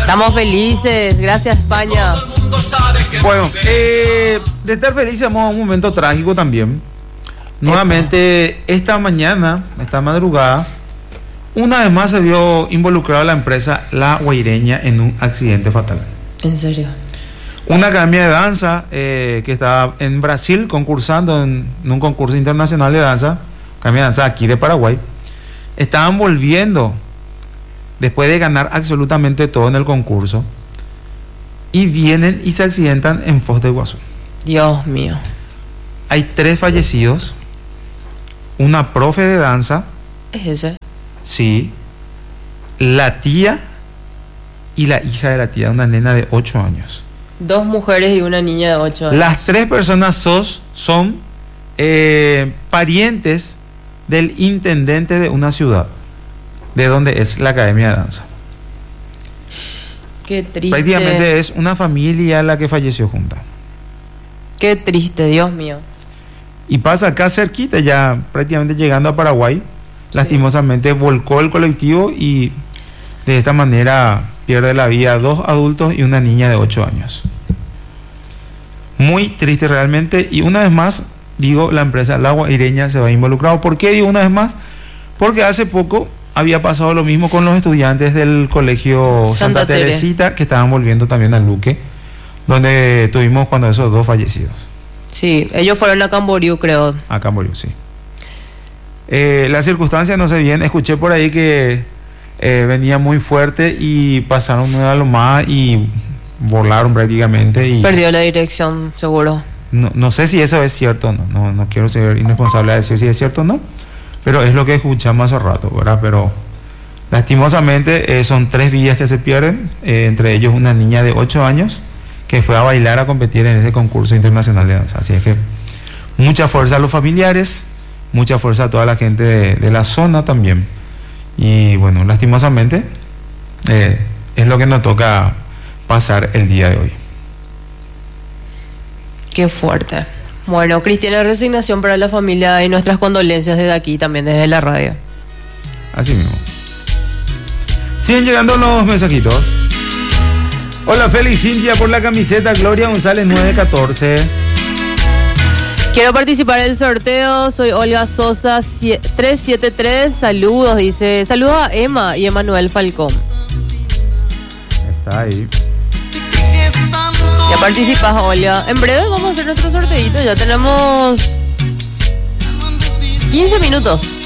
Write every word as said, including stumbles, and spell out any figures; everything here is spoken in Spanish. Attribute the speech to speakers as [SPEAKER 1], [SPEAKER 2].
[SPEAKER 1] Estamos felices, gracias España.
[SPEAKER 2] Bueno, eh, de estar felices vamos a un momento trágico también. Nuevamente, esta mañana, esta madrugada, una vez más se vio involucrada la empresa La Guaireña en un accidente fatal.
[SPEAKER 1] ¿En serio?
[SPEAKER 2] Una academia de danza eh, que estaba en Brasil concursando en, en un concurso internacional de danza, academia de danza aquí de Paraguay, estaban volviendo después de ganar absolutamente todo en el concurso y vienen y se accidentan en Foz de Iguazú.
[SPEAKER 1] Dios mío.
[SPEAKER 2] Hay tres fallecidos, una profe de danza.
[SPEAKER 1] ¿Es ese?
[SPEAKER 2] Sí. La tía y la hija de la tía, una nena de ocho años.
[SPEAKER 1] Dos mujeres y una niña de ocho años.
[SPEAKER 2] Las tres personas sos, son eh, parientes del intendente de una ciudad, de donde es la academia de danza.
[SPEAKER 1] Qué triste.
[SPEAKER 2] Prácticamente es una familia la que falleció junta.
[SPEAKER 1] Qué triste, Dios mío.
[SPEAKER 2] Y pasa acá cerquita, ya prácticamente llegando a Paraguay. Sí. Lastimosamente volcó el colectivo y de esta manera pierde la vida dos adultos y una niña de ocho años. Muy triste realmente. Y una vez más, digo, la empresa La Guaireña se va a involucrar. ¿Por qué digo una vez más? Porque hace poco había pasado lo mismo con los estudiantes del colegio Santa, Santa Teresita, que estaban volviendo también al Luque, donde tuvimos cuando esos dos fallecidos.
[SPEAKER 1] Sí, ellos fueron a Camboriú, creo.
[SPEAKER 2] A Camboriú, sí. Eh, las circunstancias no sé bien, escuché por ahí que eh, venía muy fuerte y pasaron una lomada y volaron prácticamente. Y
[SPEAKER 1] perdió la dirección, seguro.
[SPEAKER 2] No, no sé si eso es cierto o no, no, no quiero ser irresponsable de decir si es cierto o no, pero es lo que escuchamos hace rato, ¿verdad? Pero lastimosamente eh, son tres vidas que se pierden, eh, entre ellos una niña de ocho años que fue a bailar, a competir en ese concurso internacional de danza. Así es que mucha fuerza a los familiares, mucha fuerza a toda la gente de, de la zona también. Y bueno, lastimosamente eh, es lo que nos toca pasar el día de hoy.
[SPEAKER 1] Qué fuerte. Bueno, cristiana resignación para la familia y nuestras condolencias desde aquí, también desde la radio.
[SPEAKER 2] Así mismo. Siguen llegando los mensajitos. Hola, Félix, Cintia por la camiseta, Gloria González nueve catorce.
[SPEAKER 1] Quiero participar en el sorteo, soy Olga Sosa trescientos setenta y tres, saludos, dice, saludos a Emma y Emanuel Falcón.
[SPEAKER 2] Está ahí.
[SPEAKER 1] Ya participas, Olga. En breve vamos a hacer nuestro sorteito, ya tenemos quince minutos.